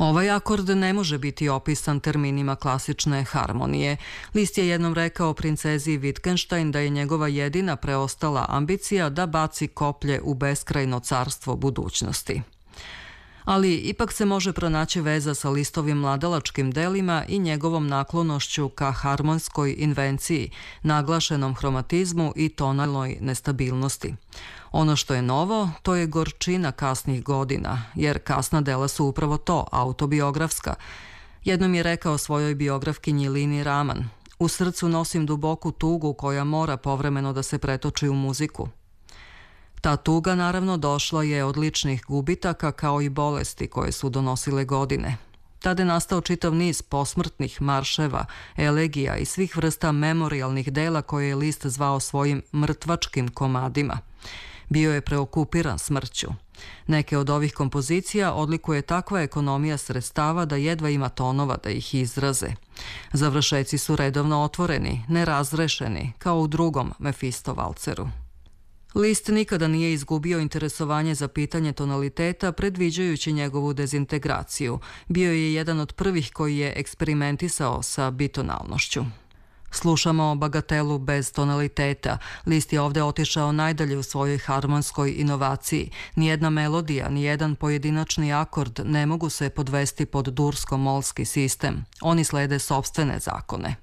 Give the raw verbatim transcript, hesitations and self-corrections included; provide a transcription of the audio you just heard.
Ovaj akord ne može biti opisan terminima klasične harmonije. Liszt je jednom rekao princezi Wittgenstein da je njegova jedina preostala ambicija da baci koplje u beskrajno carstvo budućnosti. Ali ipak se može pronaći veza sa Listovim mladalačkim delima i njegovom naklonošću ka harmonskoj invenciji, naglašenom hromatizmu i tonalnoj nestabilnosti. Ono što je novo, to je gorčina kasnih godina, jer kasna dela su upravo to, autobiografska. Jednom je rekao svojoj biografkinji Lini Raman: "U srcu nosim duboku tugu koja mora povremeno da se pretoči u muziku." Ta tuga naravno došla je od ličnih gubitaka kao i bolesti koje su donosile godine. Tada je nastao čitav niz posmrtnih marševa, elegija i svih vrsta memorijalnih dela koje je Liszt zvao svojim mrtvačkim komadima. Bio je preokupiran smrću. Neke od ovih kompozicija odlikuje takva ekonomija sredstava da jedva ima tonova da ih izraze. Završeci su redovno otvoreni, nerazrešeni, kao u drugom Mefisto valceru. Liszt nikada nije izgubio interesovanje za pitanje tonaliteta, predviđajući njegovu dezintegraciju. Bio je jedan od prvih koji je eksperimentisao sa bitonalnošću. Slušamo bagatelu bez tonaliteta. Liszt je ovde otišao najdalje u svojoj harmonskoj inovaciji. Nijedna melodija, nijedan pojedinačni akord ne mogu se podvesti pod dursko-molski sistem. Oni slede sopstvene zakone.